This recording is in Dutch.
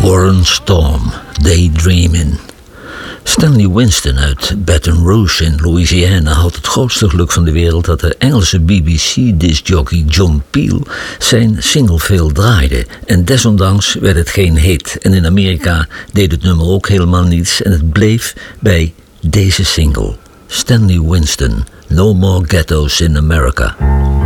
Warren Storm, Daydreamin'. Stanley Winston uit Baton Rouge in Louisiana had het grootste geluk van de wereld dat de Engelse BBC-discjockey John Peel zijn single veel draaide. En desondanks werd het geen hit. En in Amerika deed het nummer ook helemaal niets en het bleef bij deze single. Stanley Winston, No More Ghettos in America.